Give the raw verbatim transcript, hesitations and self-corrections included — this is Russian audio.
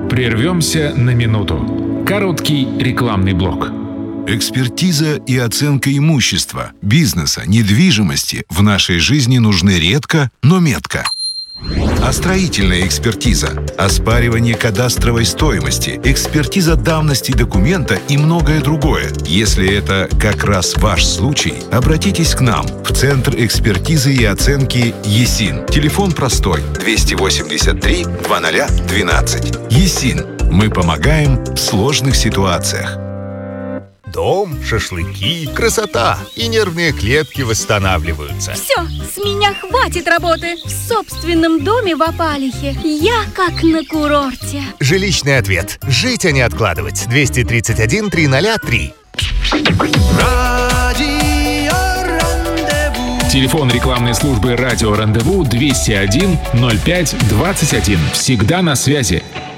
Прервемся на минуту. Короткий рекламный блок. Экспертиза и оценка имущества, бизнеса, недвижимости в нашей жизни нужны редко, но метко. А строительная экспертиза, оспаривание кадастровой стоимости, экспертиза давности документа и многое другое. Если это как раз ваш случай, обратитесь к нам в Центр экспертизы и оценки ЕСИН. Телефон простой двести восемьдесят три двадцать двенадцать. ЕСИН. Мы помогаем в сложных ситуациях. Дом, шашлыки, красота. И нервные клетки восстанавливаются. Все, с меня хватит работы. В собственном доме в Опалихе я как на курорте. Жилищный ответ. Жить, а не откладывать. двести тридцать один триста три. Телефон рекламной службы «Радио Рандеву» двести один ноль пять двадцать один. Всегда на связи.